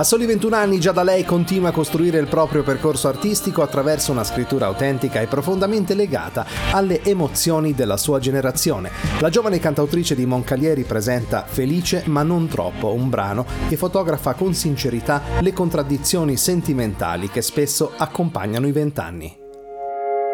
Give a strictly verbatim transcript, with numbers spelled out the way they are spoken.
soli ventuno anni già da lei continua a costruire il proprio percorso artistico attraverso una scrittura autentica e profondamente legata alle emozioni della sua generazione. La giovane cantautrice di Moncalieri presenta Felice ma non troppo, un brano che fotografa con sincerità le contraddizioni sentimentali che spesso accompagnano i vent'anni.